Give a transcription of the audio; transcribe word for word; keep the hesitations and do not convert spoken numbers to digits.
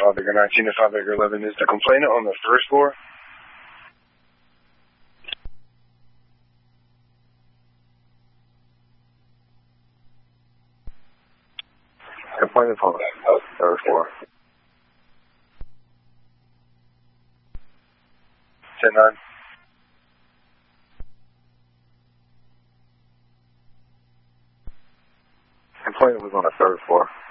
five Acre nineteen to five Acre eleven. Is the complainant on the first floor? Complainant on the third floor. ten nine. Complainant was on the third floor.